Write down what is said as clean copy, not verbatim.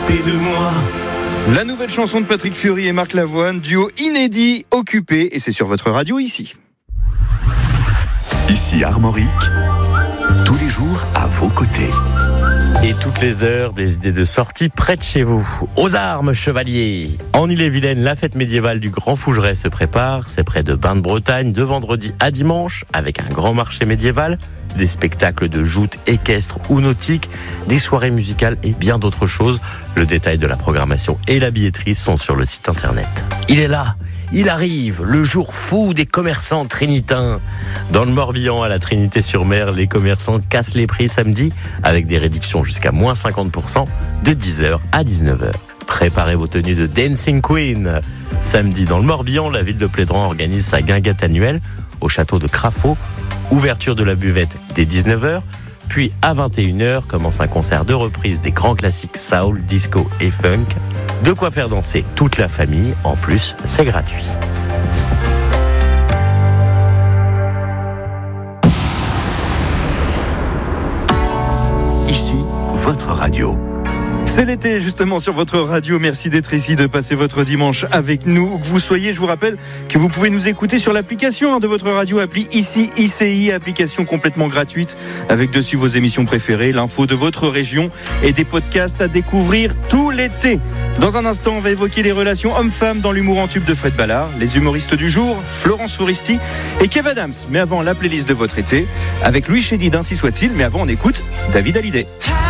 côté de moi. La nouvelle chanson de Patrick Fiori et Marc Lavoine, duo inédit, Occupé, et c'est sur votre radio ici. Ici Armorique, tous les jours à vos côtés. Et toutes les heures, des idées de sortie près de chez vous. Aux armes, chevaliers! En Ille-et-Vilaine, la fête médiévale du Grand Fougeray se prépare. C'est près de Bain-de-Bretagne, de vendredi à dimanche, avec un grand marché médiéval, des spectacles de joutes équestres ou nautiques, des soirées musicales et bien d'autres choses. Le détail de la programmation et la billetterie sont sur le site internet. Il est là! Il arrive, le jour fou des commerçants trinitains. Dans le Morbihan, à la Trinité-sur-Mer, les commerçants cassent les prix samedi avec des réductions jusqu'à moins 50% de 10h à 19h. Préparez vos tenues de Dancing Queen. Samedi, dans le Morbihan, la ville de Plédran organise sa guinguette annuelle au château de Crafaud. Ouverture de la buvette dès 19h. Puis à 21h, commence un concert de reprise des grands classiques soul, disco et funk. De quoi faire danser toute la famille. En plus, c'est gratuit. Ici, votre radio. C'est l'été justement sur votre radio, merci d'être ici, de passer votre dimanche avec nous, où que vous soyez. Je vous rappelle que vous pouvez nous écouter sur l'application de votre radio, appli Ici ICI, application complètement gratuite, avec dessus vos émissions préférées, l'info de votre région et des podcasts à découvrir tout l'été. Dans un instant, on va évoquer les relations hommes-femmes dans l'humour en tube de Fred Ballard, les humoristes du jour, Florence Foresti et Kev Adams. Mais avant, la playlist de votre été, avec Louis Chédid, ainsi soit-il, mais avant on écoute David Hallyday.